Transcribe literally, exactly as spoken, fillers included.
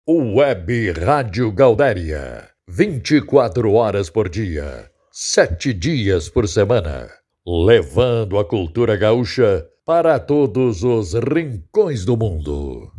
Web Rádio Gaudéria, vinte e quatro horas por dia, sete dias por semana, levando a cultura gaúcha para todos os rincões do mundo.